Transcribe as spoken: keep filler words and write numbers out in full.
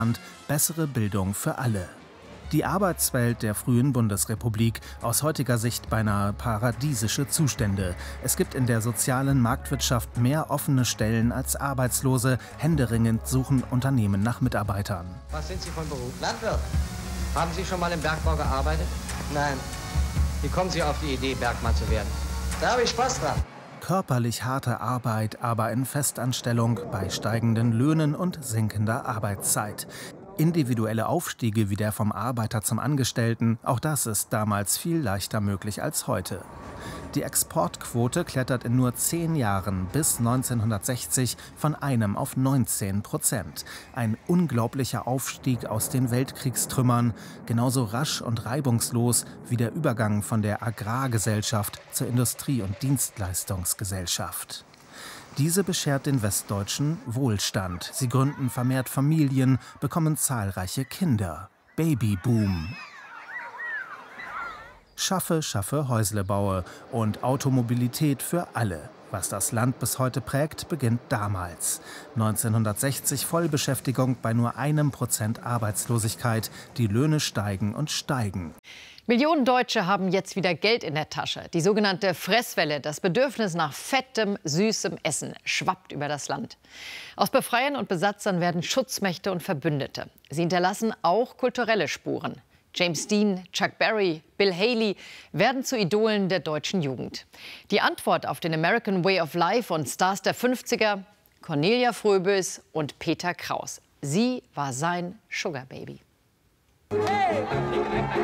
Bessere Bildung für alle. Die Arbeitswelt der frühen Bundesrepublik, aus heutiger Sicht beinahe paradiesische Zustände. Es gibt in der sozialen Marktwirtschaft mehr offene Stellen als Arbeitslose. Händeringend suchen Unternehmen nach Mitarbeitern. Was sind Sie von Beruf? Landwirt. Haben Sie schon mal im Bergbau gearbeitet? Nein. Wie kommen Sie auf die Idee, Bergmann zu werden? Da habe ich Spaß dran. Körperlich harte Arbeit, aber in Festanstellung, bei steigenden Löhnen und sinkender Arbeitszeit. Individuelle Aufstiege wie der vom Arbeiter zum Angestellten, auch das ist damals viel leichter möglich als heute. Die Exportquote klettert in nur zehn Jahren bis neunzehnhundertsechzig von einem auf neunzehn Prozent. Ein unglaublicher Aufstieg aus den Weltkriegstrümmern, genauso rasch und reibungslos wie der Übergang von der Agrargesellschaft zur Industrie- und Dienstleistungsgesellschaft. Diese beschert den Westdeutschen Wohlstand. Sie gründen vermehrt Familien, bekommen zahlreiche Kinder. Babyboom. Schaffe, schaffe, Häusle baue und Automobilität für alle. Was das Land bis heute prägt, beginnt damals. neunzehnhundertsechzig Vollbeschäftigung bei nur einem Prozent Arbeitslosigkeit. Die Löhne steigen und steigen. Millionen Deutsche haben jetzt wieder Geld in der Tasche. Die sogenannte Fresswelle, das Bedürfnis nach fettem, süßem Essen, schwappt über das Land. Aus Befreiern und Besatzern werden Schutzmächte und Verbündete. Sie hinterlassen auch kulturelle Spuren. James Dean, Chuck Berry, Bill Haley werden zu Idolen der deutschen Jugend. Die Antwort auf den American Way of Life und Stars der fünfziger, Cornelia Fröbös und Peter Kraus. Sie war sein Sugar Baby. Hey!